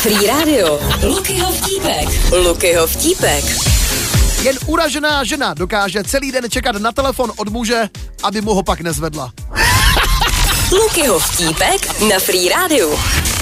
Free Radio. Lukyho vtípek. Jen uražená žena dokáže celý den čekat na telefon od muže, aby mu ho pak nezvedla. Lukyho vtípek na Free Radio.